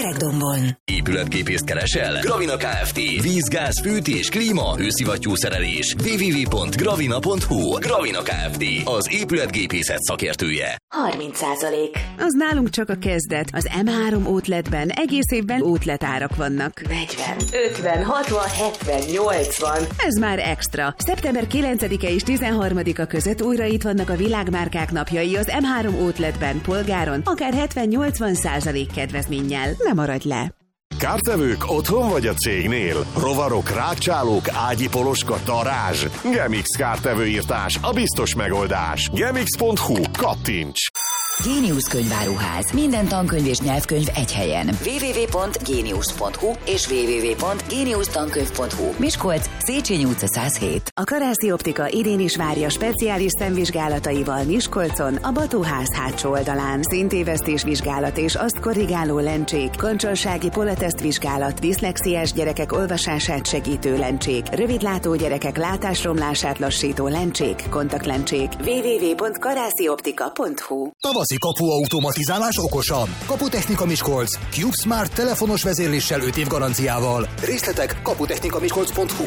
Kerekdombon. Épületgépészt keresel? Gravina Kft. Víz, gáz, fűtés, klíma, hőszivattyúszerelés. www.gravina.hu. Gravina Kft. Az épületgépészet szakértője. 30%. Az nálunk csak a kezdet. Az M3 Outletben egész évben outlet árak vannak. 40, 50, 60, 70, 80. Ez már extra. Szeptember 9-e és 13-a között újra itt vannak a világmárkák napjai az M3 Outletben polgáron, akár 70-80% kedvezménnyel. Ne maradj le! Kártevők otthon vagy a cégnél? Rovarok, rákcsálók, ágyi poloska, darázs? Gemix kártevőírtás a biztos megoldás. Gemix.hu, kattints! Géniusz könyváruház. Minden tankönyv és nyelvkönyv egy helyen. www.genius.hu és www.geniusztankönyv.hu. Miskolc, Széchenyi utca 107. A Karászi Optika idén is várja speciális szemvizsgálataival Miskolcon, a Batóház hátsó oldalán. Szintévesztés vizsgálat és azt korrigáló lencsék, kancsalsági poletesztvizsgálat, diszlexiás gyerekek olvasását segítő lencsék, rövidlátó gyerekek látásromlását lassító lencsék, kontaktlencsék. www.karászioptika.hu. Tavaszi kapuautomatizálás okosan. Kaputechnika Miskolc. CubeSmart telefonos vezérléssel 5 év garanciával. Részletek kaputechnikamiskolc.hu.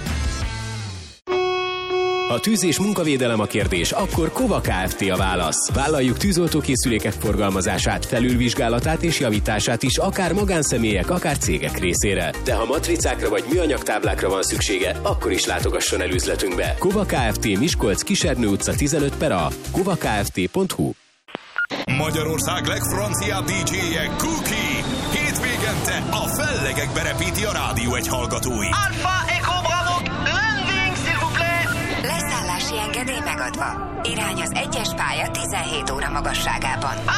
Ha tűz- és munkavédelem a kérdés, akkor Kova Kft. A válasz. Vállaljuk tűzoltókészülékek forgalmazását, felülvizsgálatát és javítását is, akár magánszemélyek, akár cégek részére. De ha matricákra vagy műanyagtáblákra van szüksége, akkor is látogasson el üzletünkbe. Kova Kft. Miskolc, Kisernő utca 15/A. kovakft.hu. Magyarország legfranciább DJ-je Cookie. Hétvégente a fellegekbe repíti a Rádió 1 hallgatóit. Alpha Echo Bravo, landing s'il vous plaît. Leszállási engedély megadva. Irány az 1-es pálya 17 óra magasságában.